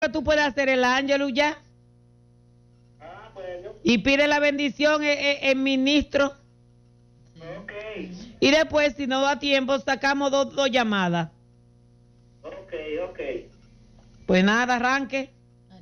tú puedes hacer el ángelus ya. Bueno. Y pide la bendición el ministro. Ok. Y después, si no da tiempo, sacamos dos llamadas. Ok. Pues nada, arranque.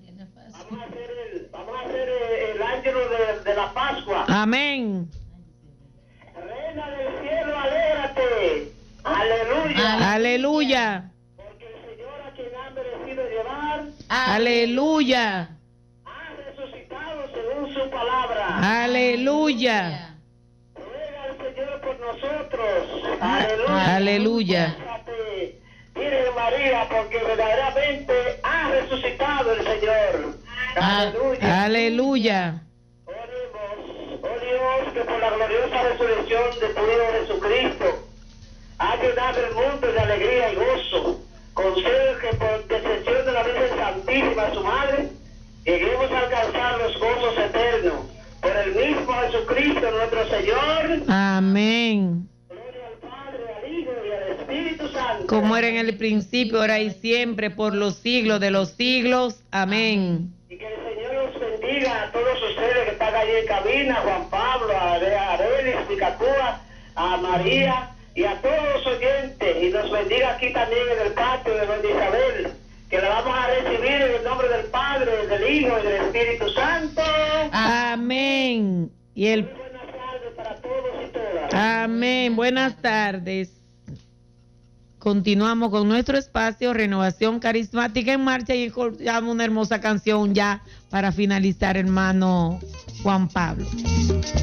Vamos a hacer el ángelus de la Pascua. Amén. Reina del cielo, alégrate. Aleluya. Aleluya. Porque el Señor a quien ha merecido llevar Aleluya. ha resucitado según su palabra. Aleluya. Ruega al Señor por nosotros. Aleluya. Aleluya. Virgen María, porque verdaderamente ha resucitado el Señor. Aleluya. Aleluya. Oremos, oh Dios, que por la gloriosa resurrección de tu Hijo Jesucristo ha llenado el mundo de alegría y gozo. Concede que por intercesión de la Virgen Santísima, su Madre, lleguemos a alcanzar los gozos eternos. Por el mismo Jesucristo nuestro Señor. Amén. Gloria al Padre, al Hijo y al Espíritu Santo. Como era en el principio, ahora y siempre, por los siglos de los siglos. Amén. Y que el Señor los bendiga a todos ustedes que están ahí en cabina, a Juan Pablo, a Arelis, Picatúa, a María y a todos los oyentes. Y nos bendiga aquí también en el patio de Doña Isabel, que la vamos a recibir en el nombre del Padre, del Hijo y del Espíritu Santo. Amén. Y Muy buenas tardes para todos y todas. Amén. Buenas tardes. Continuamos con nuestro espacio Renovación Carismática en Marcha y escuchamos una hermosa canción ya para finalizar, hermano Juan Pablo.